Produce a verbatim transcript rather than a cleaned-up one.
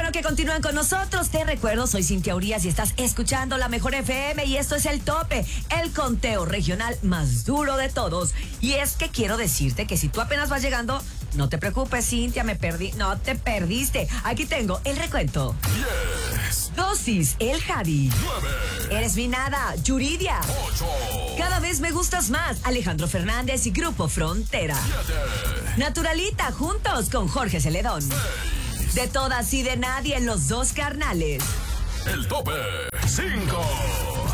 bueno que continúan con nosotros. Te recuerdo, soy Cintia Urías y estás escuchando La Mejor F M y esto es El Tope, el conteo regional más duro de todos. Y es que quiero decirte que si tú apenas vas llegando, no te preocupes, Cintia, me perdí. No te perdiste. Aquí tengo el recuento. diez. Dosis, el Javi. nueve. Eres mi nada, Yuridia. ocho. Cada vez me gustas más, Alejandro Fernández y Grupo Frontera. siete. Naturalita, juntos con Jorge Celedón. seis. De todas y de nadie, los dos carnales. El Tope. cinco.